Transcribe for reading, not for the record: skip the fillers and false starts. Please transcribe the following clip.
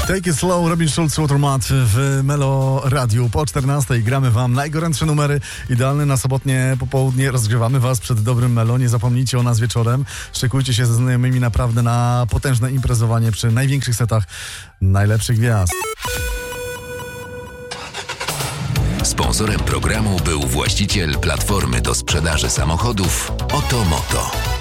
Take it slow, Robin Schulz, Watermat w Melo Radiu. Po 14 gramy wam najgorętsze numery, idealne na sobotnie popołudnie. Rozgrzewamy was przed dobrym Melo. Nie zapomnijcie o nas wieczorem. Szykujcie się ze znajomymi naprawdę na potężne imprezowanie przy największych setach najlepszych gwiazd. Sponsorem programu był właściciel platformy do sprzedaży samochodów Oto Moto.